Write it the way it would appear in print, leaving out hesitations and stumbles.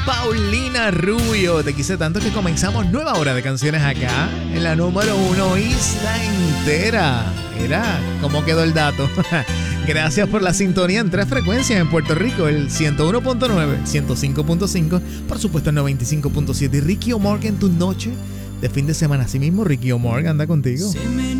Paulina Rubio. Te quise tanto que comenzamos nueva hora de canciones acá en la número 1, Isla Entera. Mira cómo quedó el dato. Gracias por la sintonía en 3 frecuencias en Puerto Rico, el 101.9, 105.5, por supuesto el 95.7. Ricky O'Morgan, tu noche de fin de semana. Así mismo, Ricky O'Morgan anda contigo.